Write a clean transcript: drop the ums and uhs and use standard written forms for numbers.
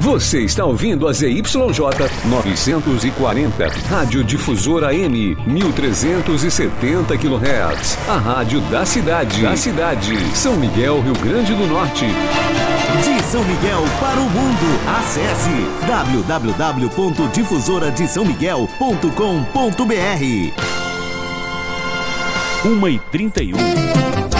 Você está ouvindo a ZYJ 940, Rádio Difusora M, 1370 kHz. A rádio da cidade. São Miguel, Rio Grande do Norte. De São Miguel para o mundo. Acesse www.difusoradesaomiguel.com.br. 1h31.